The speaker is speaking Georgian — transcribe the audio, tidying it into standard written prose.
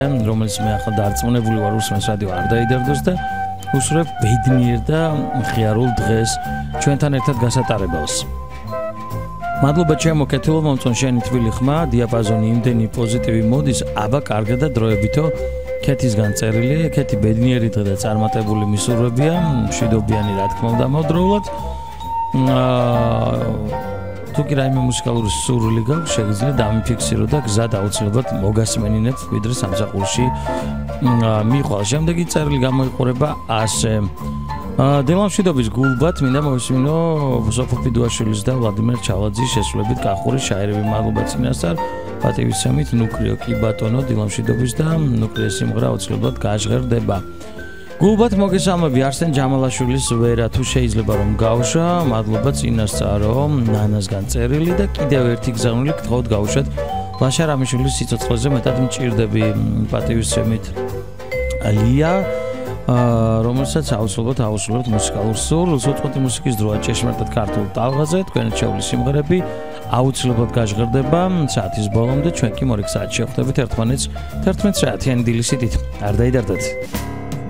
რომელიც მე ახლა დარწმუნებული ვარ უსმენს რადიო არ დაიდარდოს და უსურვებ ბედნიერ და მხიარულ დღეს ჩვენთან ერთად გასატარებელს. მადლობა ჩემო კეთილო მომწონ შენი თბილი ხმა, დიაპაზონი იმდენი პოზიტივი მოდის, აბა კარგად და დროებითო ქეთისგან წერილი, ქეთი ბედნიერი დღე და წარმატებული მისურვებია, მშვიდობიანი რა თქმა უნდა ამავდროულად. თუ კი რაიმე მუსიკალური სურვილი გაქვს, შეგიძლია დამიფიქსირო და გზად აუცილებლად მოგასმენინებ, ვიდრე სამსახურში მიყვალ. შემდეგი წერილი გამოიყურება ასე. დილამშვიდობის გულბად მინდა მოვისმინო სოფო ფიდუაშვილის და ვლადიმერ ჩალაძის შესრულებით კახური შაირები. მადლობა წინასწარ პატივისცემით ნუკრიო კი ბატონო დილამშვიდობის და ნუკრიეს სიმღერა აუცილებლად გაჟღერდება. გულბად მოგესალმები არსენ ჯამალაშვილის ვერა თუ შეიძლება რომ გავშვა. მადლობა წინასწარო ნანასგან წერილი და კიდევ ერთი გზავნილი გთხოვთ გავუშვათ ლაშა რამიშვილის სიცოცხლეზე მეტად მჭირდები. პატივისცემით ალია რომელსაც აუცილებლად მუსიკალურ სურვილს უწყვეტი მუსიკის დროა ჭეშმარიტად ქართულ ტალღაზე თქვენი შეეული სიმღერები აუცილებლად გაჟღერდება საათის ბოლომდე ჩვენ კი მორიგ საათში ვხვდებით ერთმანეთს 11 საათიანი დილის სიტით არ დაიდარდეთ.